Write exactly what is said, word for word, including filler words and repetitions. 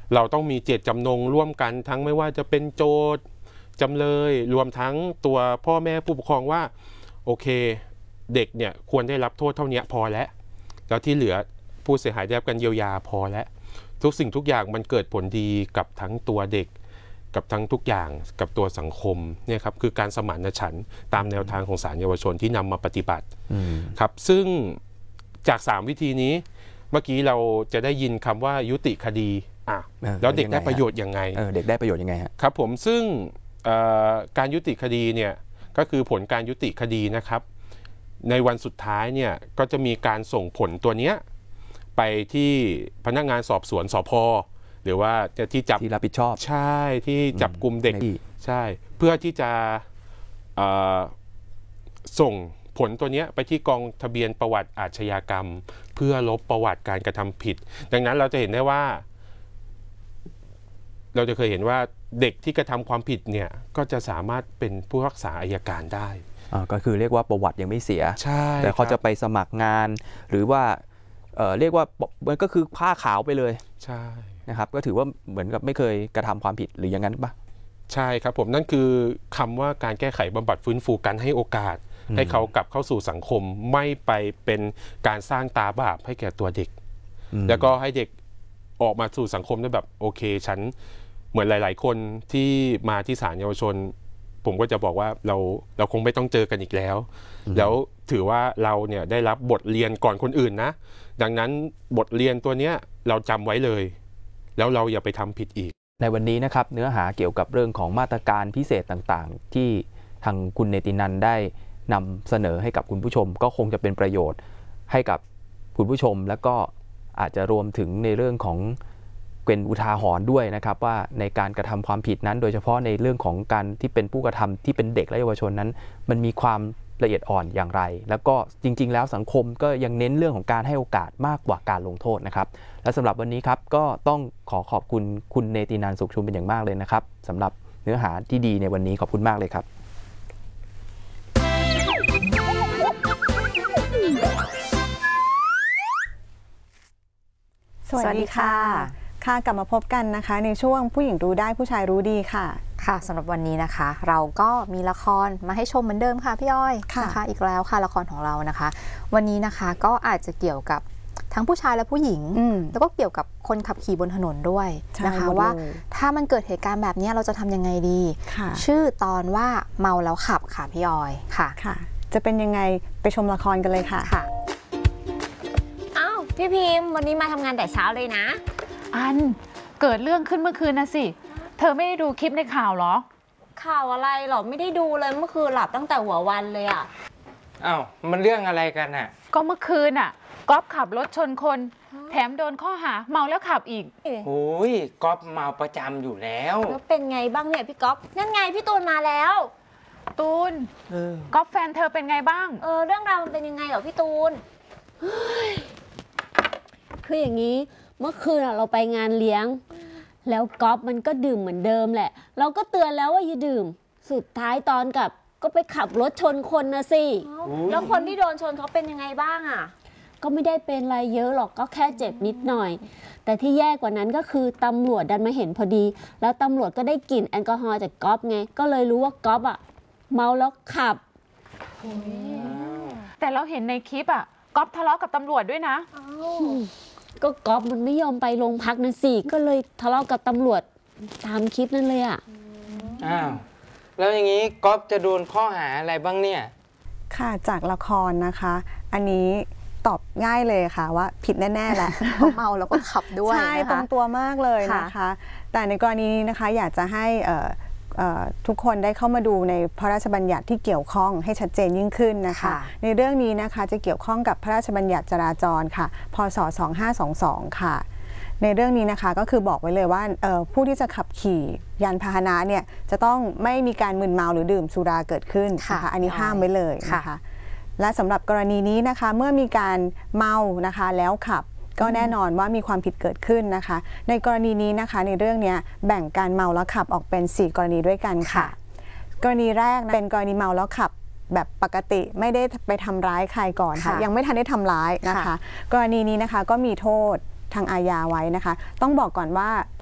เราต้องมีเจตจำนงร่วมกันทั้งไม่ว่าจะเป็นโจทย์จำเลยรวมทั้งตัวพ่อแม่ผู้ปกครองว่าโอเคเด็กเนี่ยควรได้รับโทษเท่านี้พอแล้วแล้วที่เหลือผู้เสียหายได้รับการเยียวยาพอแล้วทุกสิ่งทุกอย่างมันเกิดผลดีกับทั้งตัวเด็กกับทั้งทุกอย่างกับตัวสังคมเนี่ยครับคือการสมานฉันท์ตามแนวทางของศาลเยาวชนที่นำมาปฏิบัติครับซึ่งจากสามวิธีนี้เมื่อกี้เราจะได้ยินคำว่ายุติคดีอ่ะแล้วเด็กได้ประโยชน์ยังไงเด็กได้ประโยชน์ยังไงครับผมซึ่งการยุติคดีเนี่ยก็คือผลการยุติคดีนะครับในวันสุดท้ายเนี่ยก็จะมีการส่งผลตัวเนี้ยไปที่พนักงานสอบสวนสภ.หรือว่าที่จับที่รับผิดชอบใช่ที่จับกลุ่มเด็กใช่เพื่อที่จะส่งผลตัวนี้ไปที่กองทะเบียนประวัติอาชญากรรมเพื่อลบประวัติการกระทำผิดดังนั้นเราจะเห็นได้ว่าเราจะเคยเห็นว่าเด็กที่กระทำความผิดเนี่ยก็จะสามารถเป็นผู้รักษาอัยการได้ก็คือเรียกว่าประวัติยังไม่เสียใช่แต่เขาจะไปสมัครงานหรือว่าเอ่อเรียกว่ามันก็คือผ้าขาวไปเลยใช่นะครับก็ถือว่าเหมือนกับไม่เคยกระทำความผิดหรืออย่างนั้นปะใช่ครับผมนั่นคือคำว่าการแก้ไขบำบัดฟื้นฟูการให้โอกาสให้เขากลับเข้าสู่สังคมไม่ไปเป็นการสร้างตาบาปให้แก่ตัวเด็กแล้วก็ให้เด็กออกมาสู่สังคมได้แบบโอเคฉันเหมือนหลายๆคนที่มาที่ศาลเยาวชนผมก็จะบอกว่าเราเราคงไม่ต้องเจอกันอีกแล้วแล้วถือว่าเราเนี่ยได้รับบทเรียนก่อนคนอื่นนะดังนั้นบทเรียนตัวเนี้ยเราจำไว้เลยแล้วเราอย่าไปทำผิดอีกในวันนี้นะครับเนื้อหาเกี่ยวกับเรื่องของมาตรการพิเศษต่างๆที่ทางคุณเนตินันได้นำเสนอให้กับคุณผู้ชมก็คงจะเป็นประโยชน์ให้กับคุณผู้ชมแล้วก็อาจจะรวมถึงในเรื่องของเป็นอุทาหรณ์ด้วยนะครับว่าในการกระทำความผิดนั้นโดยเฉพาะในเรื่องของการที่เป็นผู้กระทำที่เป็นเด็กและเยาวชนนั้นมันมีความละเอียดอ่อนอย่างไรแล้วก็จริงๆแล้วสังคมก็ยังเน้นเรื่องของการให้โอกาสมากกว่าการลงโทษนะครับและสำหรับวันนี้ครับก็ต้องขอขอบคุณคุณเนตินันท์สุขชุมเป็นอย่างมากเลยนะครับสำหรับเนื้อหาที่ดีในวันนี้ขอบคุณมากเลยครับสวัสดีค่ะค่ะกลับมาพบกันนะคะในช่วงผู้หญิงรู้ได้ผู้ชายรู้ดีค่ะค่ะสำหรับวันนี้นะคะเราก็มีละครมาให้ชมเหมือนเดิมค่ะพี่อ้อยนะคะอีกแล้วค่ะละครของเรานะคะวันนี้นะคะก็อาจจะเกี่ยวกับทั้งผู้ชายและผู้หญิงแล้วก็เกี่ยวกับคนขับขี่บนถนนด้วยนะคะว่าถ้ามันเกิดเหตุการณ์แบบนี้เราจะทำยังไงดีชื่อตอนว่าเมาแล้วขับค่ะพี่อ้อยค่ะค่ะจะเป็นยังไงไปชมละครกันเลยค่ะค่ะอ้าวพี่พิมพ์วันนี้มาทำงานแต่เช้าเลยนะอันเกิดเรื่องขึ้นเมื่อคืนนะสิเธอไม่ได้ดูคลิปในข่าวหรอข่าวอะไรหรอไม่ได้ดูเลยเมื่อคืนหลับตั้งแต่หัววันเลยอ่ะอ้าวมันเรื่องอะไรกันอ่ะก็เมื่อคืนอ่ะก๊อฟขับรถชนคนแถมโดนข้อหาเมาแล้วขับอีกโอ้ยก๊อฟเมาประจำอยู่แล้วแล้วเป็นไงบ้างเนี่ยพี่ก๊อฟนั่นไงพี่ตูนมาแล้วตูนก๊อฟแฟนเธอเป็นไงบ้างเออเรื่องราวมันเป็นยังไงเหรอพี่ตูนคืออย่างนี้เมื่อคืนเราไปงานเลี้ยงแล้วก๊อฟมันก็ดื่มเหมือนเดิมแหละเราก็เตือนแล้วว่าอย่าดื่มสุดท้ายตอนกลับก็ไปขับรถชนคนนะสิแล้วคนที่โดนชนเขาเป็นยังไงบ้างอ่ะก็ไม่ได้เป็นอะไรเยอะหรอกก็แค่เจ็บนิดหน่อยแต่ที่แย่กว่านั้นก็คือตำรวจดันมาเห็นพอดีแล้วตำรวจก็ได้กลิ่นแอลกอฮอล์จากก๊อฟไงก็เลยรู้ว่าก๊อฟอ่ะเมาแล้วขับแต่เราเห็นในคลิปอ่ะก๊อฟทะเลาะกับตำรวจด้วยนะก็ก๊อฟมันไม่ยอมไปโรงพักนั่นสิก็เลยทะเลาะกับตำรวจตามคลิปนั่นเลยอ่ะอ้าวแล้วอย่างนี้ก๊อฟจะโดนข้อหาอะไรบ้างเนี่ยค่ะจากละครนะคะอันนี้ตอบง่ายเลยค่ะว่าผิดแน่ๆแหละเมาแล้วก็ขับด้วยใช่ตรงตัวมากเลยนะคะแต่ในกรณีนี้นะคะอยากจะให้ทุกคนได้เข้ามาดูในพระราชบัญญัติที่เกี่ยวข้องให้ชัดเจนยิ่งขึ้นนะคะในเรื่องนี้นะคะจะเกี่ยวข้องกับพระราชบัญญัติจราจรค่ะพ.ศ. สองพันห้าร้อยยี่สิบสองค่ะในเรื่องนี้นะคะก็คือบอกไว้เลยว่าผู้ที่จะขับขี่ยานพาหนะเนี่ยจะต้องไม่มีการมึนเมาหรือดื่มสุราเกิดขึ้นนะคะอันนี้ห้ามไว้เลยนะคะและสำหรับกรณีนี้นะคะเมื่อมีการเมานะคะแล้วขับก็แน่นอนว่ามีความผิดเกิดขึ้นนะคะในกรณีนี้นะคะในเรื่องนี้แบ่งการเมาแล้วขับออกเป็นสี่กรณีด้วยกันค่ะกรณีแรกเป็นกรณีเมาแล้วขับแบบปกติไม่ได้ไปทำร้ายใครก่อนค่ะยังไม่ทันได้ทำร้ายนะคะกรณีนี้นะคะก็มีโทษทางอาญาไว้นะคะต้องบอกก่อนว่าพ